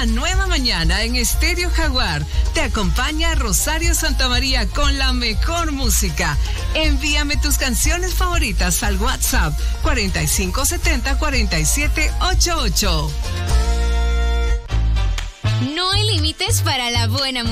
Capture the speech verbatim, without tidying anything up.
una nueva mañana en Estéreo Jaguar. Te acompaña Rosario Santamaría con la mejor música. Envíame tus canciones favoritas al WhatsApp cuarenta y cinco setenta cuarenta y siete ochenta y ocho. No hay límites para la buena música.